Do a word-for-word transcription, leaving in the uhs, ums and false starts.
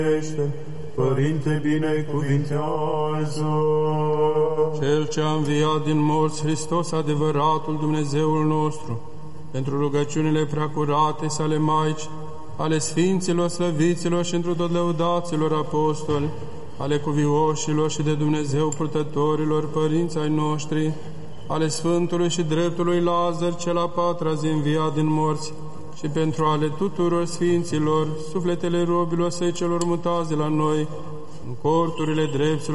Părinte, binecuvintează! Cel ce a înviat din morți, Hristos, adevăratul Dumnezeul nostru, pentru rugăciunile preacurate sale Maici, ale Sfinților, slăviților și întru tot lăudaților apostoli, ale cuvioșilor și de Dumnezeu purtătorilor, părinți ai noștri, ale Sfântului și dreptului Lazar, cel a patra zi înviat din morți, și pentru ale tuturor Sfinților, sufletele robilor săi celor mutați de la noi, în corturile dreptilor,